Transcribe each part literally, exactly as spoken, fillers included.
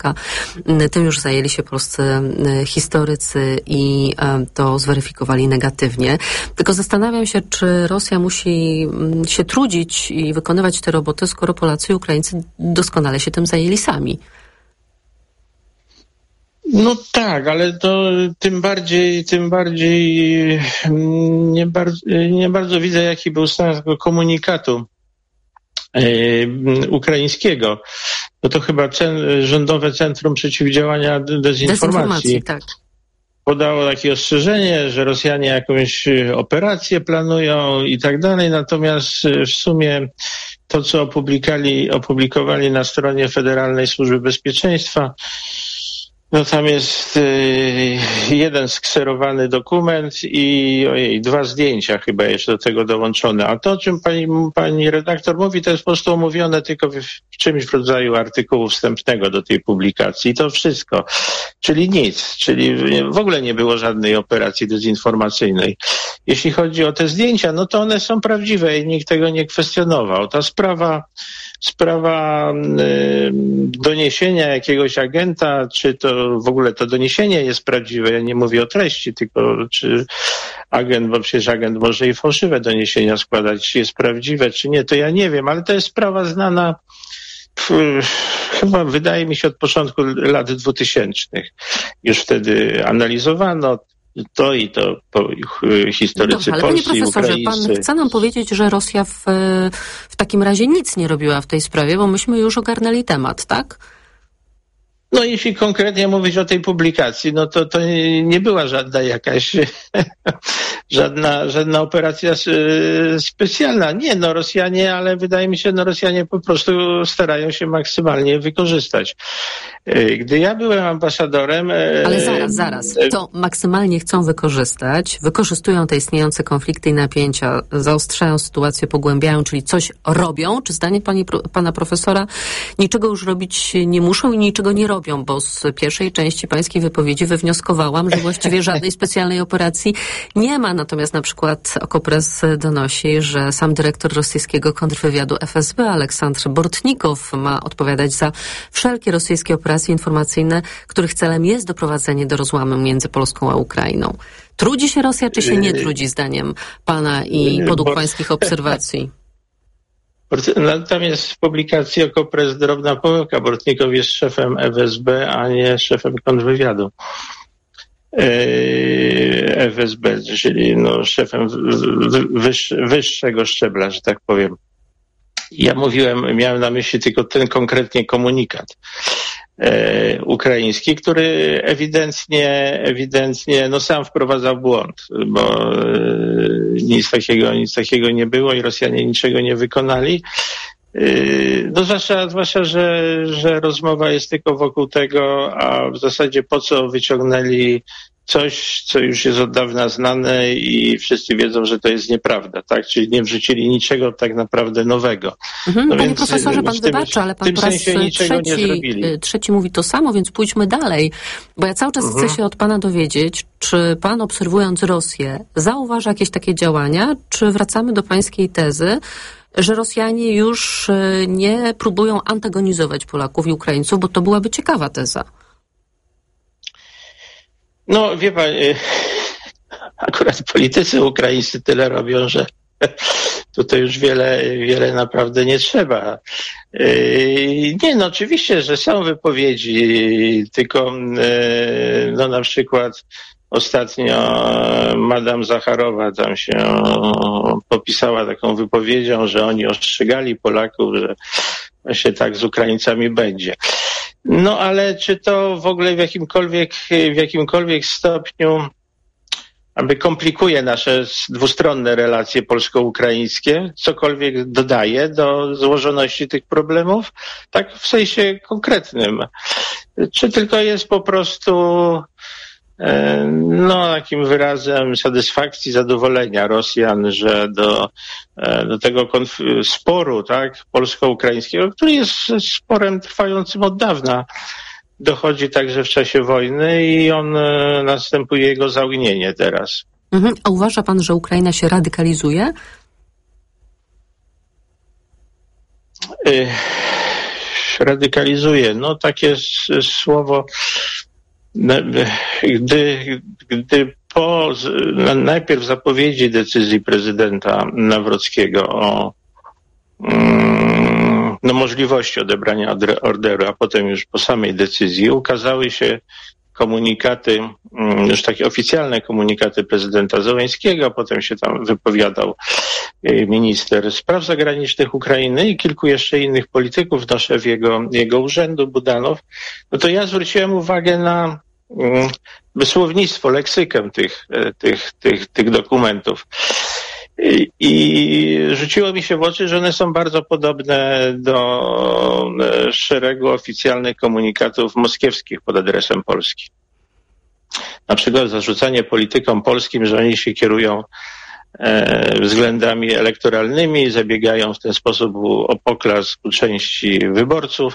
Polska. Tym już zajęli się polscy historycy i to zweryfikowali negatywnie. Tylko zastanawiam się, czy Rosja musi się trudzić i wykonywać te roboty, skoro Polacy i Ukraińcy doskonale się tym zajęli sami. No tak, ale to tym bardziej, tym bardziej nie bardzo, nie bardzo widzę, jaki był sens tego komunikatu ukraińskiego. No to chyba cen, Rządowe Centrum Przeciwdziałania Dezinformacji, Dezinformacji, tak. Podało takie ostrzeżenie, że Rosjanie jakąś operację planują i tak dalej, natomiast w sumie to, co opublikowali, opublikowali na stronie Federalnej Służby Bezpieczeństwa, no tam jest y, jeden skserowany dokument i ojej, dwa zdjęcia chyba jeszcze do tego dołączone. A to, o czym pani, pani redaktor mówi, to jest po prostu omówione tylko w, w czymś w rodzaju artykułu wstępnego do tej publikacji. I to wszystko. Czyli nic. Czyli w ogóle nie było żadnej operacji dezinformacyjnej. Jeśli chodzi o te zdjęcia, no to one są prawdziwe i nikt tego nie kwestionował. Ta sprawa, sprawa y, doniesienia jakiegoś agenta, czy to w ogóle to doniesienie jest prawdziwe, ja nie mówię o treści, tylko czy agent, bo przecież agent może i fałszywe doniesienia składać, czy jest prawdziwe, czy nie, to ja nie wiem, ale to jest sprawa znana chyba wydaje mi się od początku lat dwutysięcznych. Już wtedy analizowano to i to po, historycy Dobrze, ale polscy panie profesorze, i ukraińscy. Pan chce nam powiedzieć, że Rosja w, w takim razie nic nie robiła w tej sprawie, bo myśmy już ogarnęli temat, tak? No jeśli konkretnie mówić o tej publikacji, no to to nie była żadna jakaś żadna, żadna operacja specjalna. Nie, no Rosjanie, ale wydaje mi się, no Rosjanie po prostu starają się maksymalnie wykorzystać. Gdy ja byłem ambasadorem... Ale zaraz, zaraz. To maksymalnie chcą wykorzystać, wykorzystują te istniejące konflikty i napięcia, zaostrzają sytuację, pogłębiają, czyli coś robią? Czy zdanie pani, pana profesora niczego już robić nie muszą i niczego nie robią? Bo z pierwszej części pańskiej wypowiedzi wywnioskowałam, że właściwie żadnej specjalnej operacji nie ma. Natomiast na przykład Okopres donosi, że sam dyrektor rosyjskiego kontrwywiadu F S B Aleksandr Bortnikow ma odpowiadać za wszelkie rosyjskie operacje informacyjne, których celem jest doprowadzenie do rozłamu między Polską a Ukrainą. Trudzi się Rosja, czy się nie trudzi, zdaniem pana i podług pańskich obserwacji? No, tam jest w publikacji Okopres drobna pomyłka. Bortnikow jest szefem F S B, a nie szefem kontrwywiadu F S B, czyli no, szefem wyższ, wyższego szczebla, że tak powiem. Ja mówiłem, miałem na myśli tylko ten konkretnie komunikat e, ukraiński, który ewidentnie, ewidentnie, no sam wprowadzał błąd, bo e, nic takiego, nic takiego nie było i Rosjanie niczego nie wykonali. E, no zwłaszcza, zwłaszcza że, że rozmowa jest tylko wokół tego, a w zasadzie po co wyciągnęli coś, co już jest od dawna znane i wszyscy wiedzą, że to jest nieprawda, tak? Czyli nie wrzucili niczego tak naprawdę nowego. Mhm, no panie więc profesorze, pan wybaczy, ale pan po raz trzeci, trzeci mówi to samo, więc pójdźmy dalej. Bo ja cały czas mhm. chcę się od pana dowiedzieć, czy pan obserwując Rosję zauważa jakieś takie działania, czy wracamy do pańskiej tezy, że Rosjanie już nie próbują antagonizować Polaków i Ukraińców, bo to byłaby ciekawa teza. No, wie pan, akurat politycy ukraińscy tyle robią, że tutaj już wiele, wiele naprawdę nie trzeba. Nie, no oczywiście, że są wypowiedzi, tylko no na przykład ostatnio Madame Zacharowa tam się popisała taką wypowiedzią, że oni ostrzegali Polaków, że właśnie tak z Ukraińcami będzie. No ale czy to w ogóle w jakimkolwiek, w jakimkolwiek stopniu aby komplikuje nasze dwustronne relacje polsko-ukraińskie, cokolwiek dodaje do złożoności tych problemów, tak w sensie konkretnym. Czy tylko jest po prostu no takim wyrazem satysfakcji, zadowolenia Rosjan, że do, do tego konf- sporu, tak, polsko-ukraińskiego, który jest sporem trwającym od dawna, dochodzi także w czasie wojny i on następuje jego zaognienie teraz. Mhm. A uważa pan, że Ukraina się radykalizuje? radykalizuje. No takie słowo, gdy, gdy po najpierw zapowiedzi decyzji prezydenta Nawrockiego o no, możliwości odebrania orderu, a potem już po samej decyzji ukazały się komunikaty, już takie oficjalne komunikaty prezydenta Zełenskiego, potem się tam wypowiadał minister spraw zagranicznych Ukrainy i kilku jeszcze innych polityków, no szef jego, jego urzędu, Budanow. No to ja zwróciłem uwagę na wysłownictwo, leksykę tych, tych, tych, tych dokumentów. I, I rzuciło mi się w oczy, że one są bardzo podobne do szeregu oficjalnych komunikatów moskiewskich pod adresem Polski. Na przykład zarzucanie politykom polskim, że oni się kierują e, względami elektoralnymi, zabiegają w ten sposób o poklask u części wyborców,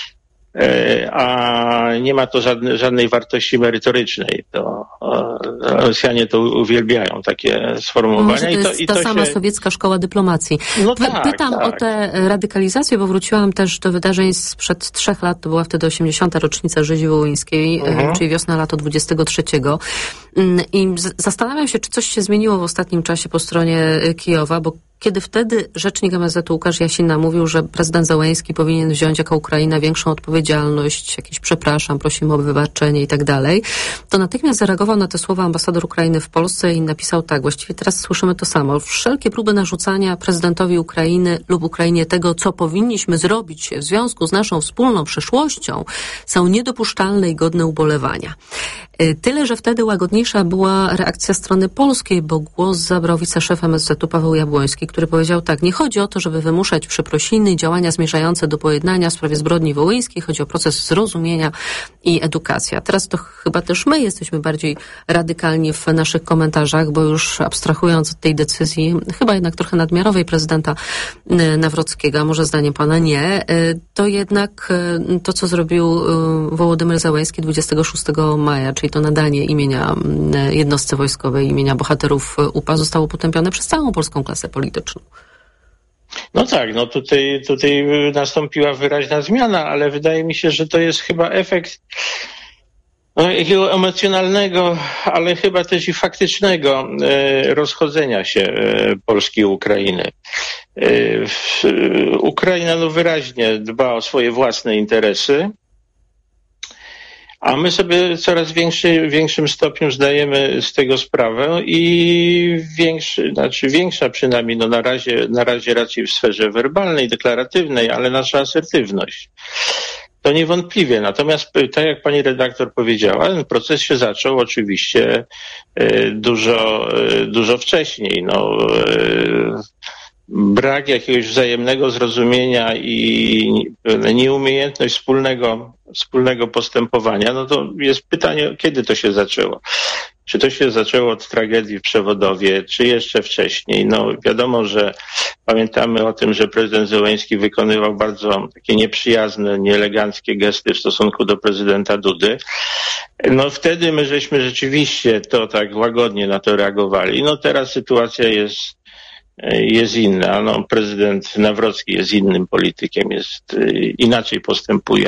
a nie ma to żadne, żadnej wartości merytorycznej. To Rosjanie to uwielbiają, takie sformułowania. Może to jest I to, i ta to sama się... sowiecka szkoła dyplomacji. No tak, Pytam tak. o tę radykalizację, bo wróciłam też do wydarzeń sprzed trzech lat, to była wtedy osiemdziesiąta rocznica rzezi wołyńskiej, mhm. czyli wiosna lato dwudziestego trzeciego. I zastanawiam się, czy coś się zmieniło w ostatnim czasie po stronie Kijowa, bo kiedy wtedy rzecznik M S Z u Łukasz Jasina mówił, że prezydent Zełenski powinien wziąć jako Ukraina większą odpowiedzialność, jakieś przepraszam, prosimy o wybaczenie i tak dalej, to natychmiast zareagował na te słowa ambasador Ukrainy w Polsce i napisał tak, właściwie teraz słyszymy to samo. Wszelkie próby narzucania prezydentowi Ukrainy lub Ukrainie tego, co powinniśmy zrobić w związku z naszą wspólną przyszłością, są niedopuszczalne i godne ubolewania. Tyle, że wtedy łagodniejsza była reakcja strony polskiej, bo głos zabrał wiceszef M S Z u Paweł Jabłoński, który powiedział tak, nie chodzi o to, żeby wymuszać przeprosiny i działania zmierzające do pojednania w sprawie zbrodni wołyńskiej, chodzi o proces zrozumienia i edukacja. Teraz to chyba też my jesteśmy bardziej radykalni w naszych komentarzach, bo już abstrahując od tej decyzji, chyba jednak trochę nadmiarowej prezydenta Nawrockiego, a może zdaniem pana nie, to jednak to, co zrobił Wołodymyr Zełenski dwudziestego szóstego maja, czyli to nadanie imienia jednostce wojskowej, imienia bohaterów U P A zostało potępione przez całą polską klasę polityczną. No tak, no tutaj, tutaj nastąpiła wyraźna zmiana, ale wydaje mi się, że to jest chyba efekt no, jakiego emocjonalnego, ale chyba też i faktycznego e, rozchodzenia się e, Polski i Ukrainy. E, w, Ukraina no, wyraźnie dba o swoje własne interesy, a my sobie coraz większy, w większym stopniu zdajemy z tego sprawę i większy, znaczy większa przynajmniej, no na razie, na razie raczej w sferze werbalnej, deklaratywnej, ale nasza asertywność. To niewątpliwie. Natomiast tak jak pani redaktor powiedziała, ten proces się zaczął oczywiście dużo, dużo wcześniej. No, brak jakiegoś wzajemnego zrozumienia i nieumiejętność wspólnego, wspólnego postępowania, no to jest pytanie, kiedy to się zaczęło. Czy to się zaczęło od tragedii w Przewodowie, czy jeszcze wcześniej? No wiadomo, że pamiętamy o tym, że prezydent Zełenski wykonywał bardzo takie nieprzyjazne, nieeleganckie gesty w stosunku do prezydenta Dudy. No wtedy my żeśmy rzeczywiście to tak łagodnie na to reagowali. No teraz sytuacja jest jest inna. No, prezydent Nawrocki jest innym politykiem, jest inaczej postępuje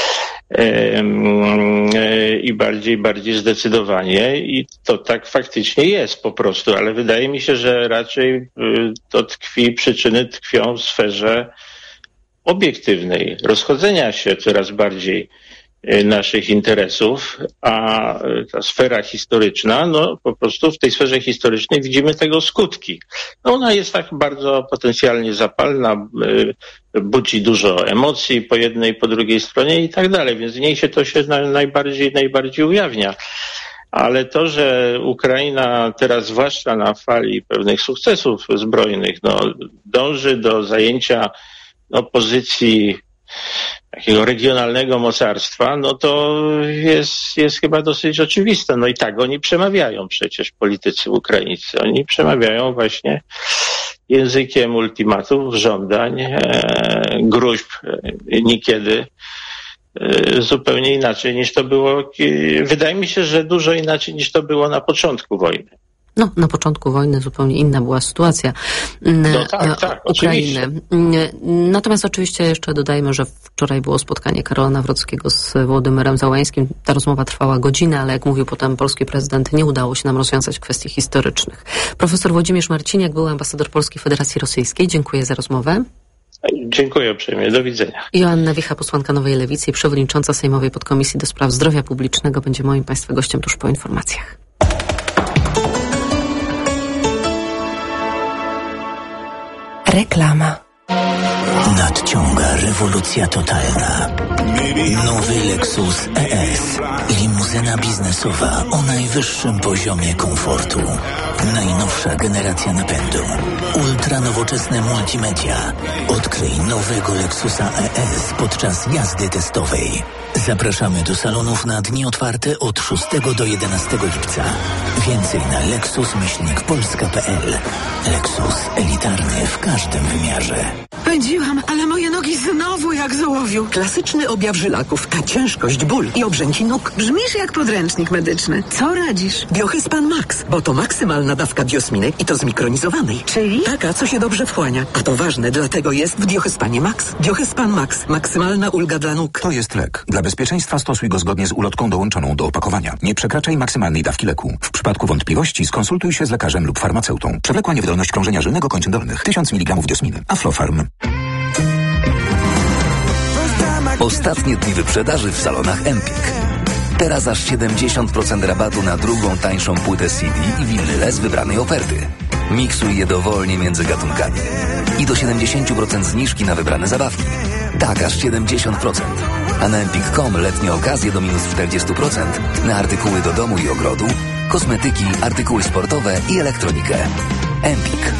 i bardziej, bardziej zdecydowanie i to tak faktycznie jest po prostu, ale wydaje mi się, że raczej to tkwi, przyczyny tkwią w sferze obiektywnej, rozchodzenia się coraz bardziej naszych interesów, a ta sfera historyczna, no po prostu w tej sferze historycznej widzimy tego skutki. No ona jest tak bardzo potencjalnie zapalna, budzi dużo emocji po jednej i po drugiej stronie i tak dalej, więc w niej się to się najbardziej, najbardziej ujawnia. Ale to, że Ukraina teraz, zwłaszcza na fali pewnych sukcesów zbrojnych, no dąży do zajęcia no, pozycji takiego regionalnego mocarstwa, no to jest, jest chyba dosyć oczywiste. No i tak oni przemawiają przecież politycy ukraińscy. Oni przemawiają właśnie językiem ultimatów, żądań, e, gruźb, e, niekiedy e, zupełnie inaczej niż to było. Wydaje mi się, że dużo inaczej niż to było na początku wojny. No, na początku wojny zupełnie inna była sytuacja no tak, tak, Ukrainy. Oczywiście. Natomiast oczywiście jeszcze dodajmy, że wczoraj było spotkanie Karola Nawrockiego z Wołodymyrem Zełańskim. Ta rozmowa trwała godzinę, ale jak mówił potem polski prezydent, nie udało się nam rozwiązać kwestii historycznych. Profesor Włodzimierz Marciniak, był ambasador Polskiej Federacji Rosyjskiej. Dziękuję za rozmowę. Dziękuję uprzejmie. Do widzenia. Joanna Wicha, posłanka Nowej Lewicy i przewodnicząca Sejmowej Podkomisji do Spraw Zdrowia Publicznego, będzie moim Państwa gościem tuż po informacjach. Reklama. Nadciąga rewolucja totalna. Nowy Lexus E S. Limuzyna biznesowa o najwyższym poziomie komfortu. Najnowsza generacja napędu. Ultra nowoczesne multimedia. Odkryj nowego Lexusa E S podczas jazdy testowej. Zapraszamy do salonów na dni otwarte od szóstego do jedenastego lipca. Więcej na lexus myślnik polska kropka p l. Lexus. Elitarny w każdym wymiarze. Pędziłam, ale moje nogi znowu jak z ołowiu. Klasyczny objaw żylaków, ta ciężkość, ból i obrzęki nóg. Brzmisz jak podręcznik medyczny. Co radzisz? Biohyspan Max, bo to maksymalna dawka biosminy i to zmikronizowanej. Czyli? Taka, co się dobrze wchłania. A to ważne, dlatego jest w Biohyspanie Max. Biohyspan Max. Maksymalna ulga dla nóg. To jest lek. Dla bezpieczeństwa stosuj go zgodnie z ulotką dołączoną do opakowania. Nie przekraczaj maksymalnej dawki leku. W przypadku wątpliwości skonsultuj się z lekarzem lub farmaceutą. Przewlekła niewydolność krążenia żylnego kończyn dolnych. tysiąc miligramów diosminy. Aflofarm. Ostatnie dni wyprzedaży w salonach Empik. Teraz aż siedemdziesiąt procent rabatu na drugą tańszą płytę C D i winyle z wybranej oferty. Miksuj je dowolnie między gatunkami. I do siedemdziesiąt procent zniżki na wybrane zabawki. Tak, aż siedemdziesiąt procent. A na empik kropka com letnie okazje do minus czterdzieści procent na artykuły do domu i ogrodu, kosmetyki, artykuły sportowe i elektronikę. Empik.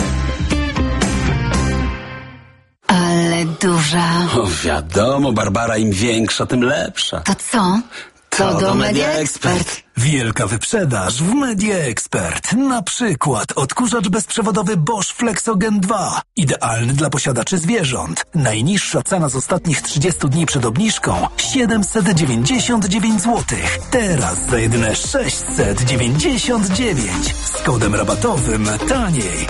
Ale duża. O, wiadomo, Barbara, im większa, tym lepsza. To co? To, to do Media Expert. Wielka wyprzedaż w Media Expert. Na przykład odkurzacz bezprzewodowy Bosch Flexogen dwa. Idealny dla posiadaczy zwierząt. Najniższa cena z ostatnich trzydziestu dni przed obniżką siedemset dziewięćdziesiąt dziewięć złotych. Teraz za jedyne sześćset dziewięćdziesiąt dziewięć. Z kodem rabatowym taniej.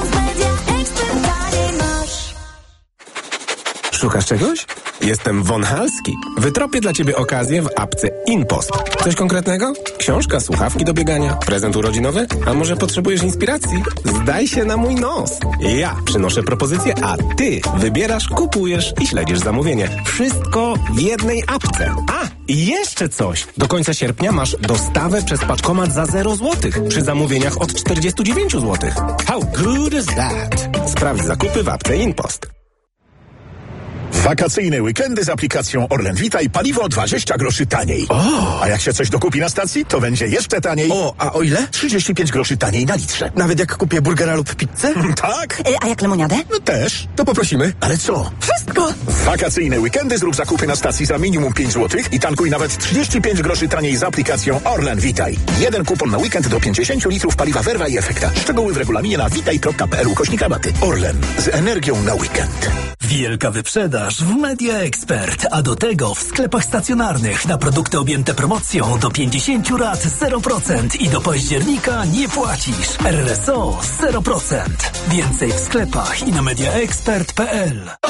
Szukasz czegoś? Jestem Von Halski. Wytropię dla Ciebie okazję w apce InPost. Coś konkretnego? Książka, słuchawki do biegania, prezent urodzinowy? A może potrzebujesz inspiracji? Zdaj się na mój nos. Ja przynoszę propozycję, a Ty wybierasz, kupujesz i śledzisz zamówienie. Wszystko w jednej apce. A, i jeszcze coś. Do końca sierpnia masz dostawę przez paczkomat za zero złotych przy zamówieniach od czterdzieści dziewięć złotych. How good is that? Sprawdź zakupy w apce InPost. Wakacyjne weekendy z aplikacją Orlen Vita i paliwo dwadzieścia groszy taniej. O! A jak się coś dokupi na stacji, to będzie jeszcze taniej. O, a o ile? trzydzieści pięć groszy taniej na litrze. Nawet jak kupię burgera lub pizzę? Tak. A jak lemoniadę? No też. To poprosimy. Ale co? Wszystko! Wakacyjne weekendy zrób zakupy na stacji za minimum pięć złotych i tankuj nawet trzydzieści pięć groszy taniej z aplikacją Orlen Vitaj. Jeden kupon na weekend do pięćdziesiąt litrów paliwa Verva i Efekta. Szczegóły w regulaminie na witaj kropka p l ukośnik rabaty. Orlen. Z energią na weekend. Wielka wyprzedaż w Media Expert, a do tego w sklepach stacjonarnych na produkty objęte promocją do pięćdziesiąt rat zero procent i do października nie płacisz. R R S O zero procent. Więcej w sklepach i na mediaexpert kropka p l.